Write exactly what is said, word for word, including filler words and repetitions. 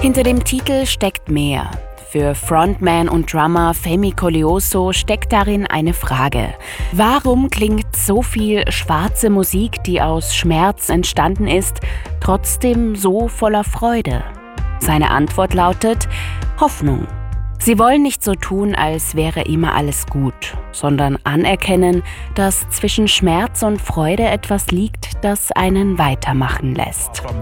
Hinter dem Titel steckt mehr. Für Frontman und Drummer Femi Koleoso steckt darin eine Frage. Warum klingt so viel schwarze Musik, die aus Schmerz entstanden ist, trotzdem so voller Freude? Seine Antwort lautet: Hoffnung. Sie wollen nicht so tun, als wäre immer alles gut, sondern anerkennen, dass zwischen Schmerz und Freude etwas liegt, das einen weitermachen lässt. From